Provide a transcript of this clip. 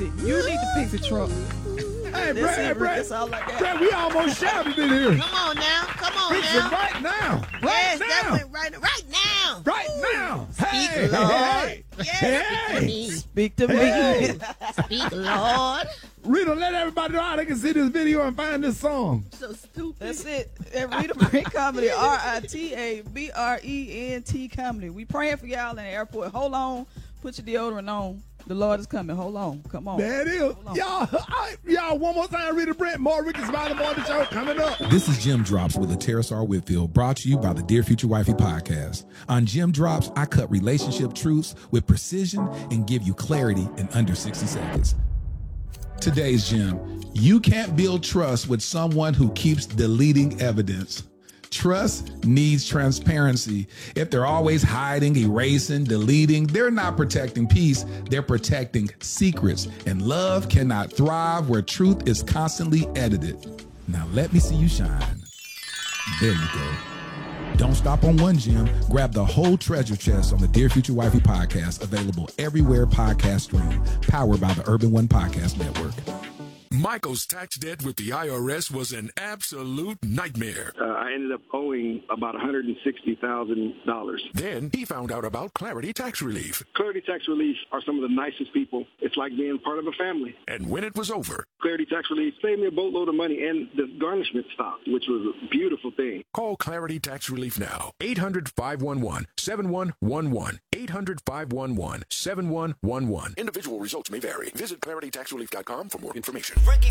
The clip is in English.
it. You need to fix the truck. Hey, Brad, That's all I got. Brad, we almost shouted in here. Come on now. Come on Fix now. it right now. Yes, Right that now. went right now. Right now. Speak, Hey, Lord. hey, Yes, Speak to me. Hey. speak, Lord. Rita, let everybody know how they can see this video and find this song. So stupid. That's it. Rita Brent Comedy, RITABRENT Comedy. We praying for y'all in the airport. Hold on. Put your deodorant on. The Lord is coming. Hold on. Come on. There it is. Y'all, one more time, Rita Brent, more Ricky Smiley Morning Show coming up. This is Jim Drops with Lateris R. Whitfield, brought to you by the Dear Future Wifey podcast. On Jim Drops, I cut relationship truths with precision and give you clarity in under 60 seconds. Today's gem: you can't build trust with someone who keeps deleting evidence. Trust needs transparency. If they're always hiding, erasing, deleting, they're not protecting peace, they're protecting secrets. And love cannot thrive where truth is constantly edited. Now let me see you shine. There you go. Don't stop on one gem. Grab the whole treasure chest on the Dear Future Wifey podcast, available everywhere podcasts stream, powered by the Urban One Podcast Network. Michael's tax debt with the IRS was an absolute nightmare. I ended up owing about $160,000. Then he found out about Clarity Tax Relief. Clarity Tax Relief are some of the nicest people. It's like being part of a family. And when it was over, Clarity Tax Relief saved me a boatload of money, and the garnishment stopped, which was a beautiful thing. call Clarity Tax Relief now. 800-511-7111. 800-511-7111. Individual results may vary. Visit claritytaxrelief.com for more information. Frankie